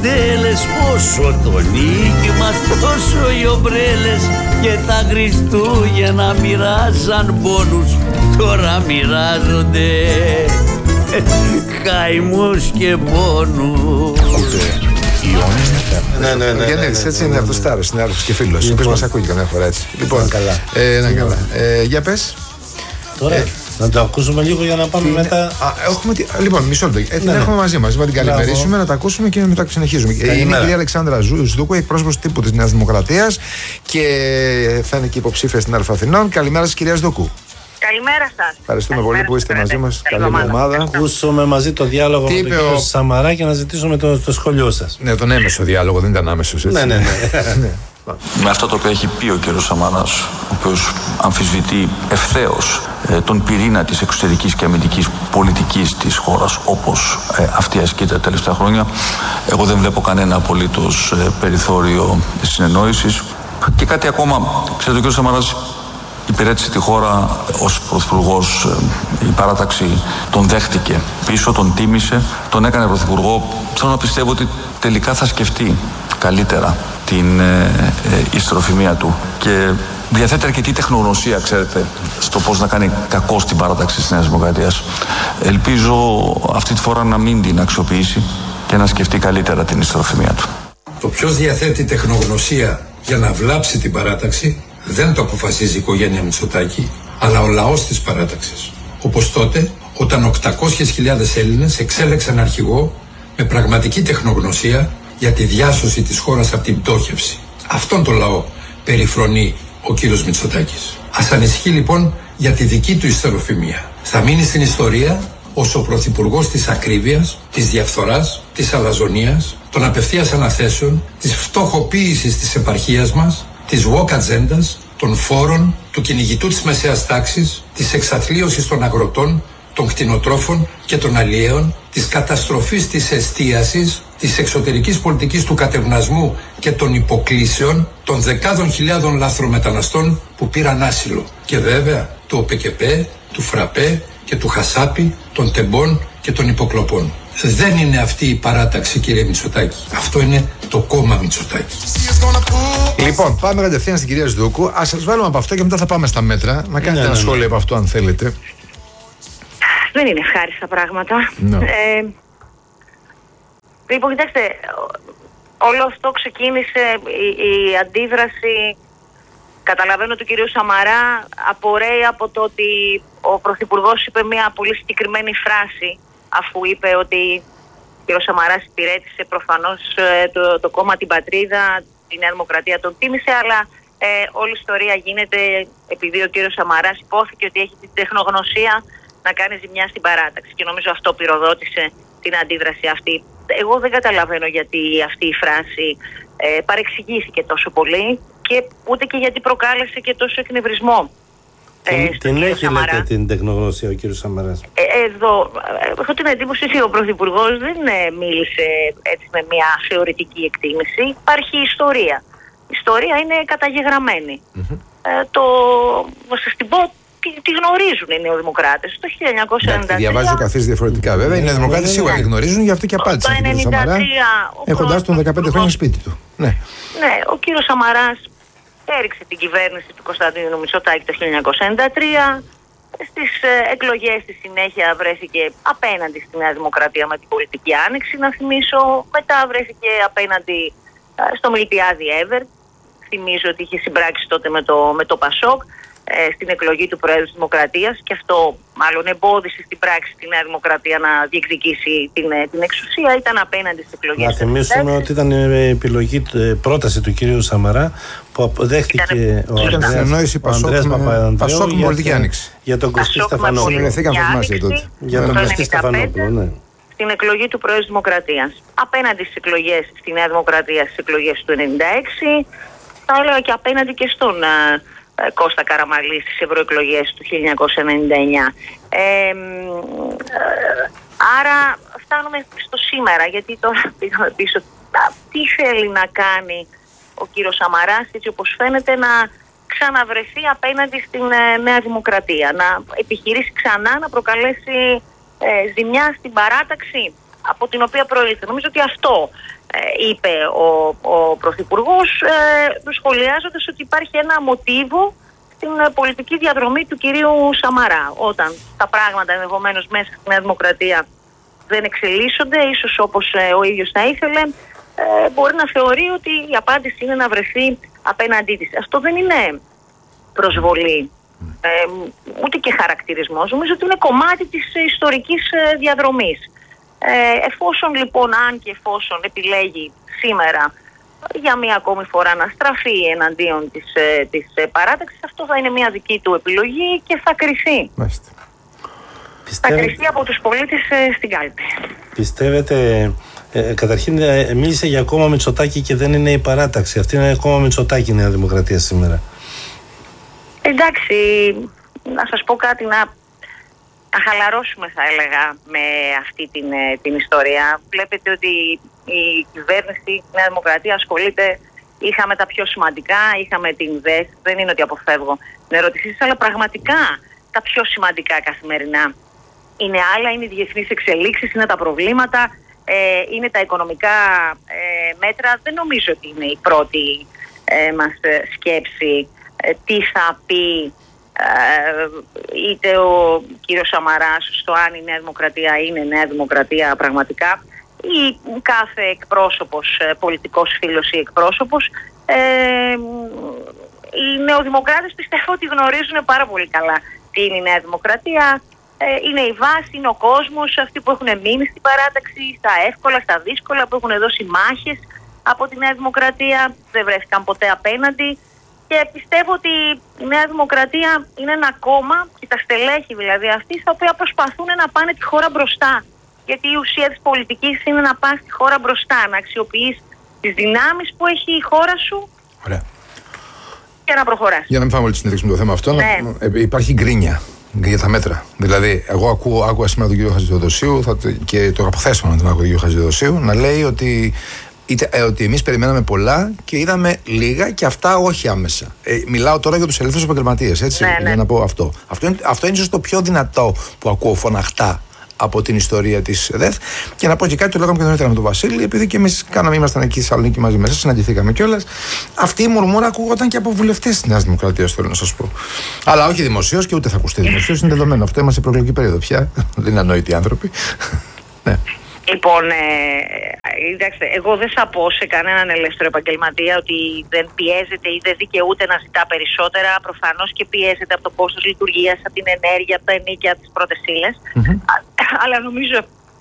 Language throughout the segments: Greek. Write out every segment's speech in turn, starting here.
καρτέλες, όσο το νίκη μας, τόσο οι ομπρέλες και τα Χριστούγεννα μοιράζαν πόνους, τώρα μοιράζονται καημούς και πόνους. Ναι. Γεννήτης, έτσι είναι αυτός τάρος, είναι άρρωστος και φίλος. Επίσης μας ακούει καμιά φορά έτσι. Λοιπόν, καλά. Για πες. Τώρα, να το ακούσουμε λίγο για να πάμε μετά. Λοιπόν, μισό λεπτό. Την έχουμε μαζί μας. Να την καλημερίσουμε, να τα ακούσουμε και μετά συνεχίζουμε. Είναι η κυρία Αλεξάνδρα Σδούκου, εκπρόσωπος τύπου της Νέας Δημοκρατίας και θα είναι και υποψήφια στην Αλφα Αθηνών. Καλημέρα σας, κυρία Σδούκου. Καλημέρα σας. Ευχαριστούμε πολύ που είστε μαζί μας. Καλή εβδομάδα. Ακούσουμε μαζί το διάλογο με τον κύριο Σαμαρά και να ζητήσουμε το σχόλιο σας. Ναι, τον έμεσο διάλογο, δεν ήταν άμεσος. Ναι. Με αυτό το οποίο έχει πει ο κ. Σαμαράς, ο οποίος αμφισβητεί ευθέως τον πυρήνα της εξωτερικής και αμυντικής πολιτικής της χώρας, όπως αυτή ασκείται τα τελευταία χρόνια, εγώ δεν βλέπω κανένα απολύτως περιθώριο συνεννόησης. Και κάτι ακόμα, ξέρετε, ο κ. Σαμαράς υπηρέτησε τη χώρα ως πρωθυπουργός, η παράταξη τον δέχτηκε πίσω, τον τίμησε, τον έκανε πρωθυπουργό. Θέλω να πιστεύω ότι τελικά θα σκεφτεί καλύτερα την ιστροφημία του και διαθέτει αρκετή τεχνογνωσία, ξέρετε, στο πώς να κάνει κακό στην παράταξη της Νέας Δημοκρατίας. Ελπίζω αυτή τη φορά να μην την αξιοποιήσει και να σκεφτεί καλύτερα την ιστροφημία του. Το ποιος διαθέτει τεχνογνωσία για να βλάψει την παράταξη δεν το αποφασίζει η οικογένεια Μητσοτάκη, αλλά ο λαός της παράταξης. Όπως τότε, όταν 800.000 Έλληνες εξέλεξαν αρχηγό με πραγματική τεχνογνωσία για τη διάσωση της χώρας από την πτώχευση. Αυτόν τον λαό περιφρονεί ο κύριος Μητσοτάκης. Ας ανησυχεί λοιπόν για τη δική του ιστεροφημία. Θα μείνει στην ιστορία ως ο πρωθυπουργός της ακρίβειας, της διαφθοράς, της αλαζονίας, των απευθείας αναθέσεων, της φτωχοποίησης της επαρχίας μας, της woke ατζέντας, των φόρων, του κυνηγητού της μεσαίας τάξης, της εξαθλίωσης των αγροτών, των κτηνοτρόφων και των αλλιέων, της καταστροφής της εστίασης, της εξωτερικής πολιτικής του κατευνασμού και των υποκλήσεων, των δεκάδων χιλιάδων λάθρομεταναστών που πήραν άσυλο. Και βέβαια του ΟΠΕΚΕΠΕ, του ΦΡΑΠΕ και του ΧΑΣΑΠΗ, των τεμπών και των υποκλοπών. Δεν είναι αυτή η παράταξη, κύριε Μητσοτάκη. Αυτό είναι το κόμμα Μητσοτάκη. Λοιπόν, πάμε κατευθείαν στην κυρία Σδούκου. Ας σας βάλουμε από αυτό και μετά θα πάμε στα μέτρα. Να κάνετε ένα σχόλιο από αυτό, αν θέλετε. Δεν είναι ευχάριστα πράγματα. Λοιπόν, κοιτάξτε, όλο αυτό ξεκίνησε, η αντίδραση, καταλαβαίνω, του κυρίου Σαμαρά απορρέει από το ότι ο Πρωθυπουργός είπε μια πολύ συγκεκριμένη φράση, αφού είπε ότι ο κύριος Σαμαράς υπηρέτησε προφανώς το κόμμα Την Πατρίδα, τη Νέα Δημοκρατία τον τίμησε, αλλά όλη η ιστορία γίνεται επειδή ο κύριος Σαμαράς υπόθηκε ότι έχει την τεχνογνωσία να κάνει ζημιά στην παράταξη και νομίζω αυτό πυροδότησε την αντίδραση αυτή. Εγώ δεν καταλαβαίνω γιατί αυτή η φράση παρεξηγήθηκε τόσο πολύ και ούτε και γιατί προκάλεσε και τόσο εκνευρισμό. Την έχει, λέτε, την τεχνογνωσία ο κύριος Σαμαράς. Εδώ έχω την εντύπωση ότι ο Πρωθυπουργός δεν μίλησε έτσι με μια θεωρητική εκτίμηση. Υπάρχει ιστορία. Η ιστορία είναι καταγεγραμμένη. Θα σας την πω, τη γνωρίζουν οι νεοδημοκράτες. Το 1993. Διαβάζει ο καθής διαφορετικά, βέβαια. Οι νεοδημοκράτες σίγουρα τη γνωρίζουν, γι' αυτό και απάντησαν στον κύριο Σαμαρά, έχοντας τον 15 χρόνια σπίτι του. Ναι, ο κύριος Σαμαράς έριξε την κυβέρνηση του Κωνσταντίνου Μητσοτάκη το 1993. Στις εκλογές στη συνέχεια βρέθηκε απέναντι στη Νέα Δημοκρατία με την πολιτική άνοιξη, να θυμίσω. Μετά βρέθηκε απέναντι στο Μιλτιάδη Εύερ. Θυμίζω ότι είχε συμπράξει τότε με το ΠΑΣΟΚ στην εκλογή του Προέδρου της Δημοκρατίας και αυτό μάλλον εμπόδισε στην πράξη τη Νέα Δημοκρατία να διεκδικήσει την εξουσία. Ήταν απέναντι στις εκλογές. Να θυμίσουμε ότι ήταν πρόταση του κυρίου Σαμαρά που αποδέχτηκε ο Ανδρέας Παπανδρέου με πολιτική άνοιξη. Για τον Κωστή Στεφανόπουλο. Για τον Κωστή Στεφανόπουλο, ναι. Στην εκλογή του Προέδρου της Δημοκρατίας. Απέναντι στις εκλογές στη Νέα Δημοκρατία, στις εκλογές του 1996, θα έλεγα και απέναντι και στον Κώστα Καραμαλή στις ευρωεκλογές του 1999. Άρα φτάνουμε στο σήμερα, γιατί τώρα πήγαμε πίσω. Τι θέλει να κάνει ο κύριος Σαμαράς, έτσι όπως φαίνεται, να ξαναβρεθεί απέναντι στην Νέα Δημοκρατία, να επιχειρήσει ξανά να προκαλέσει ζημιά στην παράταξη από την οποία προήλθε. Νομίζω ότι αυτό είπε ο Πρωθυπουργός, σχολιάζοντας ότι υπάρχει ένα μοτίβο στην πολιτική διαδρομή του κυρίου Σαμαρά. Όταν τα πράγματα ενδεχομένως μέσα στη Νέα Δημοκρατία δεν εξελίσσονται, ίσως όπως ο ίδιος θα ήθελε, μπορεί να θεωρεί ότι η απάντηση είναι να βρεθεί απέναντί της. Αυτό δεν είναι προσβολή, ούτε και χαρακτηρισμός. Νομίζω ότι είναι κομμάτι της ιστορικής διαδρομής. Εφόσον λοιπόν, αν και εφόσον επιλέγει σήμερα για μία ακόμη φορά να στραφεί εναντίον της παράταξης, αυτό θα είναι μια δική του επιλογή και θα κριθεί. Θα κριθεί από τους πολίτες στην κάλπη. Πιστεύετε, καταρχήν μίλησε για κόμμα Μητσοτάκη και δεν είναι η παράταξη. Αυτή είναι κόμμα Μητσοτάκη η Νέα Δημοκρατία σήμερα. Εντάξει, να σας πω κάτι, να χαλαρώσουμε θα έλεγα με αυτή την ιστορία. Βλέπετε ότι η κυβέρνηση, η Νέα Δημοκρατία ασχολείται, είχαμε τα πιο σημαντικά, είχαμε την ΔΕΣ, δεν είναι ότι αποφεύγω την ερώτησή σας, αλλά πραγματικά τα πιο σημαντικά καθημερινά είναι άλλα, είναι οι διεθνείς εξελίξεις, είναι τα προβλήματα, είναι τα οικονομικά μέτρα. Δεν νομίζω ότι είναι η πρώτη μας σκέψη τι θα πει είτε ο κύριος Σαμαράς στο αν η Νέα Δημοκρατία είναι Νέα Δημοκρατία πραγματικά, ή κάθε εκπρόσωπος, πολιτικός φίλος ή εκπρόσωπος. Οι νεοδημοκράτες πιστεύω ότι γνωρίζουν πάρα πολύ καλά τι είναι η Νέα Δημοκρατία. Είναι η βάση, είναι ο κόσμος, αυτοί που έχουν μείνει στην παράταξη, στα εύκολα, στα δύσκολα, που έχουν δώσει μάχες από τη Νέα Δημοκρατία, δεν βρέθηκαν ποτέ απέναντι. Και πιστεύω ότι η Νέα Δημοκρατία είναι ένα κόμμα, και τα στελέχη δηλαδή αυτοί, στα οποία προσπαθούν να πάνε τη χώρα μπροστά. Γιατί η ουσία της πολιτικής είναι να πας τη χώρα μπροστά, να αξιοποιείς τις δυνάμεις που έχει η χώρα σου. Ωραία. Και να προχωράς. Για να μην πάμε όλη τη συνέντευξη με το θέμα αυτό, ναι. Υπάρχει γκρίνια για τα μέτρα. Δηλαδή, εγώ άκουγα σήμερα τον κύριο Χατζηδοσίου και το αποθέσμα να τον άκουγα τον κύριο Χατζηδοσίου να λέει ότι εμείς περιμέναμε πολλά και είδαμε λίγα και αυτά όχι άμεσα. Μιλάω τώρα για τους ελεύθερους επαγγελματίες, έτσι, ναι. για να πω αυτό. Αυτό είναι ίσως το πιο δυνατό που ακούω φωναχτά από την ιστορία της ΔΕΘ. Και να πω και κάτι, το λέγαμε και νωρίτερα με τον Βασίλη, επειδή και εμείς ήμασταν εκεί στη Θεσσαλονίκη μαζί μέσα, συναντηθήκαμε κιόλας. Αυτή η μουρμούρα ακούγονταν και από βουλευτές της Νέας Δημοκρατίας, θέλω να σας πω. Αλλά όχι δημοσίως και ούτε θα ακουστεί δημοσίως, είναι δεδομένο. Αυτό είμαστε σε προεκλογική περίοδο πια. Δεν είναι ανόητοι άνθρωποι. Ναι. Λοιπόν, εντάξει, εγώ δεν θα πω σε κανέναν ελεύθερο επαγγελματία ότι δεν πιέζεται ή δεν δικαιούται να ζητά περισσότερα. Προφανώς και πιέζεται από το κόστος λειτουργίας, από την ενέργεια, από τα ενοίκια, από τις πρώτες ύλες. Αλλά νομίζω,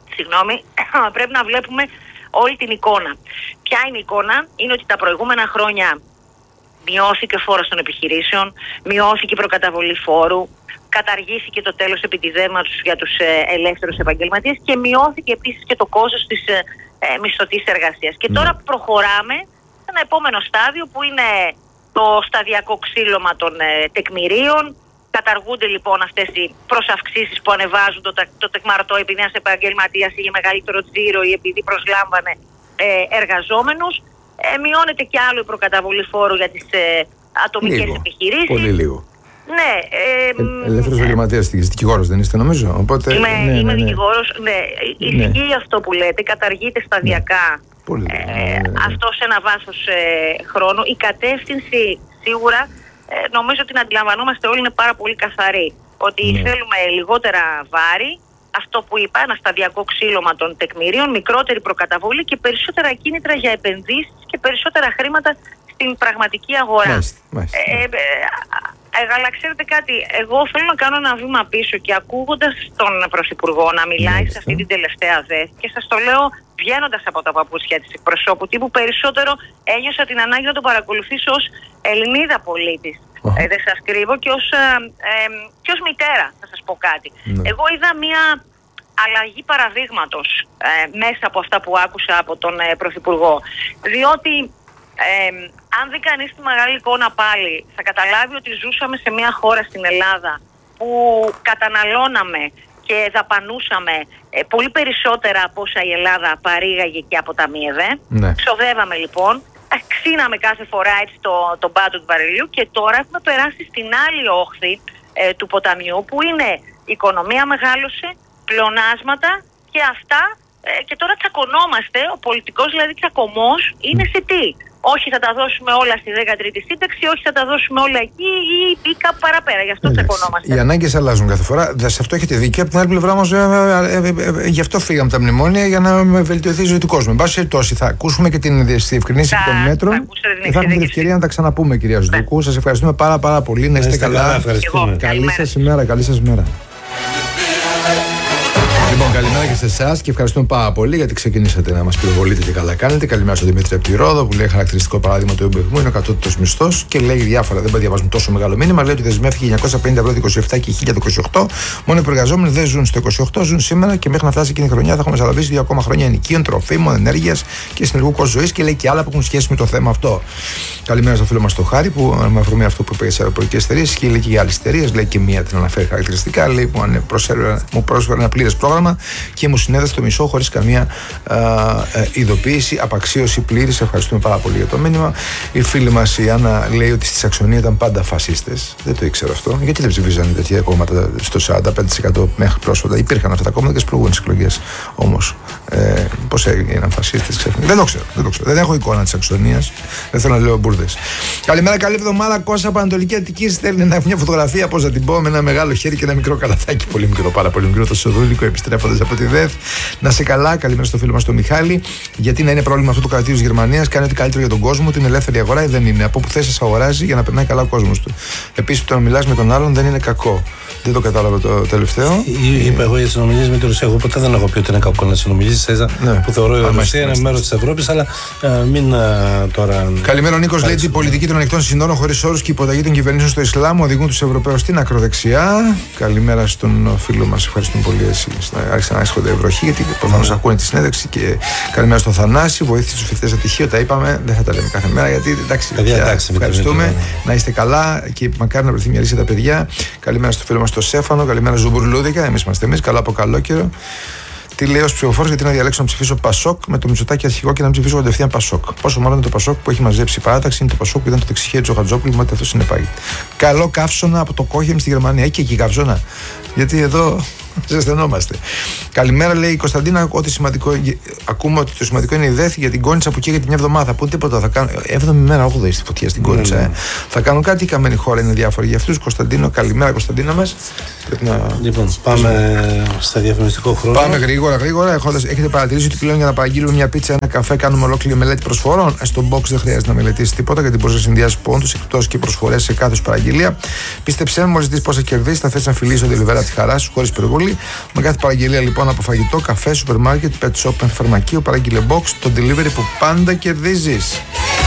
πρέπει να βλέπουμε όλη την εικόνα. Ποια είναι η εικόνα? Είναι ότι τα προηγούμενα χρόνια μειώθηκε ο φόρος των επιχειρήσεων, μειώθηκε η προκαταβολή φόρου, καταργήθηκε το τέλος επιτιδεύματος για τους ελεύθερους επαγγελματίες και μειώθηκε επίσης και το κόστος της μισθωτής εργασίας. Και τώρα προχωράμε σε ένα επόμενο στάδιο που είναι το σταδιακό ξύλωμα των τεκμηρίων. Καταργούνται λοιπόν αυτές οι προσαυξήσεις που ανεβάζουν το τεκμαρτό επειδή ένας επαγγελματίας είχε μεγαλύτερο τζίρο ή επειδή προσλάμβανε εργαζόμενους. Μειώνεται και άλλο η προκαταβολή φόρου για τις ατομικές επιχειρήσεις. Πολύ λίγο. Ναι. Ελεύθερος επαγγελματίας, δικηγόρος δεν είστε νομίζω? Οπότε, είμαι δικηγόρος. Ναι. Ισχύει αυτό που λέτε, καταργείται σταδιακά. Αυτό σε ένα βάθος χρόνου. Η κατεύθυνση σίγουρα νομίζω ότι την αντιλαμβανόμαστε όλοι, είναι πάρα πολύ καθαρή. Ότι θέλουμε λιγότερα βάρη, αυτό που είπα, ένα σταδιακό ξύλωμα των τεκμηρίων, μικρότερη προκαταβολή και περισσότερα κίνητρα για επενδύσεις και περισσότερα χρήματα στην πραγματική αγορά. Αλλά ξέρετε κάτι, εγώ θέλω να κάνω ένα βήμα πίσω και ακούγοντας τον Πρωθυπουργό να μιλάει σε αυτή την τελευταία ΔΕΘ, και σας το λέω βγαίνοντας από τα παπούτσια της εκπροσώπου τύπου, περισσότερο ένιωσα την ανάγκη να το παρακολουθήσω ως Ελληνίδα πολίτης. Δεν σας κρύβω, και ως μητέρα θα σας πω κάτι. Εγώ είδα μια αλλαγή παραδείγματος μέσα από αυτά που άκουσα από τον Πρωθυπουργό. Διότι αν δει κανείς τη μεγάλη εικόνα πάλι, θα καταλάβει ότι ζούσαμε σε μια χώρα στην Ελλάδα που καταναλώναμε και δαπανούσαμε πολύ περισσότερα από όσα η Ελλάδα παρήγαγε και αποταμίευε. Ξοδεύαμε λοιπόν, ξύναμε κάθε φορά έτσι το μπάτο του βαρελιού, και τώρα έχουμε περάσει στην άλλη όχθη του ποταμιού, που είναι η οικονομία μεγάλωσε, πλεονάσματα, και αυτά και τώρα τσακωνόμαστε, ο πολιτικός δηλαδή τσακωμός είναι σε τι? Όχι θα τα δώσουμε όλα στη 13η σύνταξη, όχι θα τα δώσουμε όλα εκεί ή κάπου παραπέρα. Γι' αυτό τσακωνόμαστε. Οι ανάγκες αλλάζουν κάθε φορά. Σε αυτό έχετε δίκιο. Από την άλλη πλευρά όμως, γι' αυτό φύγαμε τα μνημόνια, για να βελτιωθεί η ζωή του κόσμου. Εν πάση περιπτώσει, θα ακούσουμε και την διευκρινήση των μέτρων. Θα έχουμε την ευκαιρία να τα ξαναπούμε, κυρία Ζουδούκου. Σας ευχαριστούμε πάρα πολύ. Να είστε καλά. Καλή σας ημέρα. Λοιπόν, καλημέρα και σε εσάς και ευχαριστούμε πάρα πολύ γιατί ξεκινήσατε να μας πυροβολείτε και καλά κάνετε. Καλημέρα στον Δημήτρη από τη Ρόδο που λέει χαρακτηριστικό παράδειγμα του εμπειρισμού. Είναι ο κατώτατος μισθός και λέει διάφορα. Δεν διαβάζουμε τόσο μεγάλο μήνυμα. Λέει ότι δεσμεύτηκε 950 ευρώ το 27 και 1028. Μόνο οι προεργαζόμενοι δεν ζουν στο 28, ζουν σήμερα και μέχρι να φτάσει εκείνη η χρονιά θα έχουμε σαλαβήσει 2 ακόμα χρόνια ενοικίων, τροφίμων, ενέργειας και συνεργού κόστου ζωής και λέει και άλλα που έχουν σχέση με το θέμα αυτό. Καλημέρα στο φίλο μας το Χάρη που με αφορμή αυτό που είπε για τις αεροπορικές εταιρείες και λέει και για άλλες εταιρείες. Λέει και μία την αναφέρει χαρακτηριστικά. Λέει που μου πρόσφερε ένα πλήρες πρόγραμμα και μου συνέδεσε το μισό χωρίς καμία ειδοποίηση, απαξίωση πλήρης. Ευχαριστούμε πάρα πολύ για το μήνυμα. Η φίλη μας η Άννα λέει ότι στη Σαξονία ήταν πάντα φασίστες. Δεν το ήξερα αυτό. Γιατί δεν ψηφίζαν τέτοια κόμματα στο 45% μέχρι πρόσφατα? Υπήρχαν αυτά τα κόμματα και στις προηγούμενες εκλογές. Όμως, πώς έγιναν φασίστες ξαφνικά? Δεν το ξέρω. Δεν έχω εικόνα της Σαξονίας. Δεν θέλω να λέω μπουρδες. Καλημέρα, καλή εβδομάδα. Κώστα από Ανατολική Αττική στέλνει μια φωτογραφία, πώς να την πω, με ένα μεγάλο χέρι και ένα μικρό καλαθάκι. Πολύ μικρό, πάρα πολύ μικρό. Το Σοδούλικο επιστρέφοντας από τη ΔΕΘ. Να σε καλά, καλημέρα στο φίλο μας τον Μιχάλη. Γιατί να είναι πρόβλημα αυτό του κρατήριου της Γερμανίας? Κάνει ό,τι καλύτερο για τον κόσμο, την ελεύθερη αγορά ή δεν είναι? Από που θες αγοράζει για να περνάει καλά ο κόσμος του. Επίσης, το να μιλάς με τον άλλον δεν είναι κακό. Δεν το κατάλαβα το τελευταίο. Είπα εγώ για τις συνομιλίες με τη Ρωσία. Εγώ ποτέ δεν έχω πει ότι είναι κακό να συνομιλείς, που θεωρώ η Ρωσία είναι μέρος της Ευρώπης, αλλά μην τώρα. Καλημέρα, ο Νίκος λέει ότι η πολιτική των ανοιχτών συνόρων χωρίς όρους και η υποταγή των κυβερνήσεων στο Ισλάμ οδηγούν τους Ευρωπαίους στην ακροδεξιά. Καλημέρα στον φίλο μας, ευχαριστούμε πολύ. Άρχισαν να έσχονται βροχή, γιατί προφανώς ακούνε τη συνέντευξη. Και καλημέρα στον Θανάση, βοήθησε τους φοιτητές ατυχείο. Τα είπαμε, δεν θα τα λέμε κάθε μέρα, γιατί εντάξει. Ευχαριστούμε, να είστε καλά και μακάρι να βρεθεί μια λύση τα παιδιά. Καλημέρα στο φίλο μας το Σέφανο, καλημέρα Ζουμπουρλούδικα. Εμείς είμαστε καλά από καλό καιρό. Τι λέει ως ψηφοφόρος, γιατί να διαλέξω να ψηφίσω Πασόκ με το Μητσοτάκη αρχηγό και να ψηφίσω κατευθείαν Πασόκ? Πόσο μάλλον το Πασόκ που έχει μαζέψει η παράταξη είναι το Πασόκ που ήταν το δεξιχέρι του Χατζόπουλου, με αυτό συνεπάγεται. Καλό καύσωνα από το Κόχεμ στη Γερμανία. Έχει και εκεί καύσωνα, γιατί εδώ ζεσθενόμαστε. Καλημέρα, λέει η Κωνσταντίνα. Ακούμε ότι το σημαντικό είναι η ΔΕΘ για την Κόνιτσα που καίγεται μια εβδομάδα. Θα πούν τίποτα. Θα κάνουν 7η μέρα, 8η στη φωτιά στην Κόνιτσα. Θα κάνουν κάτι. Η καμένη χώρα είναι διάφορη για αυτούς. Κωνσταντίνο, καλημέρα, Κωνσταντίνα μας. Λοιπόν, πάμε στα διαφημιστικό χρόνο. Πάμε γρήγορα. Έχετε παρατηρήσει ότι πλέον για να παραγγείλουμε μια πίτσα, ένα καφέ, κάνουμε ολόκληρη μελέτη προσφορών? Στο box δεν χρειάζεται να μελετήσει τίποτα, γιατί μπορεί να συνδυάσει πόντους, εκπτώσεις και προσφορές σε κάθε παραγγελία. Πίστεψέ με, μόλις δεις πόσα κερδίσεις, θα θες να φιλήσεις το delivery τη χαρά σου χωρίς περιβολή. Με κάθε παραγγελία λοιπόν από φαγητό, καφέ, σούπερ μάρκετ, pet shop, φαρμακείο, παραγγείλε box, το delivery που πάντα κερδίζεις.